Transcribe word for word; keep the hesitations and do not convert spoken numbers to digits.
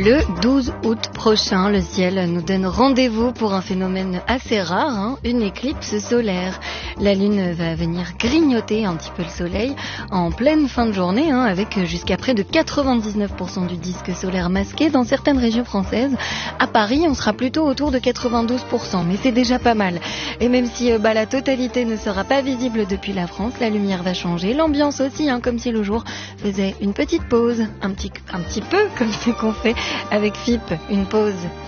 Le douze août prochain, le ciel nous donne rendez-vous pour un phénomène assez rare, hein, une éclipse solaire. La lune va venir grignoter un petit peu le soleil en pleine fin de journée, hein, avec jusqu'à près de quatre-vingt-dix-neuf pour cent du disque solaire masqué dans certaines régions françaises. À Paris, on sera plutôt autour de quatre-vingt-douze pour cent, mais c'est déjà pas mal. Et même si bah, la totalité ne sera pas visible depuis la France, la lumière va changer, l'ambiance aussi, hein, comme si le jour faisait une petite pause, un petit, un petit peu comme ce qu'on fait avec F I P, une pause